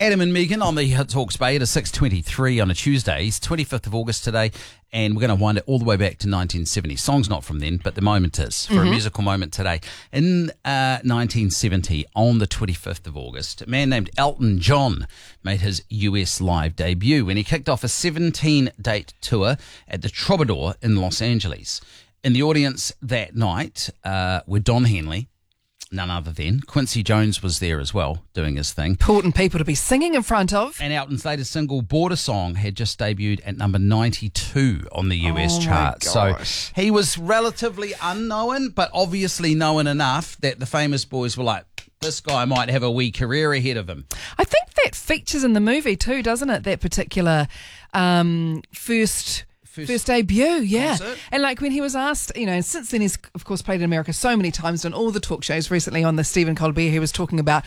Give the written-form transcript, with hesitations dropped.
Adam and Megan on the Hits Hawke's Bay at a 6:23 on a Tuesday. It's 25th of August today, and we're going to wind it all the way back to 1970. Song's not from then, but the moment is, for a musical moment today. In 1970, on the 25th of August, a man named Elton John made his US live debut when he kicked off a 17-date tour at the Troubadour in Los Angeles. In the audience that night were Don Henley, none other than Quincy Jones was there as well, doing his thing. Important people to be singing in front of. And Elton's latest single, Border Song, had just debuted at number 92 on the US chart. So he was relatively unknown, but obviously known enough that the famous boys were like, this guy might have a wee career ahead of him. I think that features in the movie too, doesn't it? That particular first debut, yeah. Concert. And like when he was asked, since then he's of course played in America so many times, done all the talk shows recently on the Stephen Colbert, he was talking about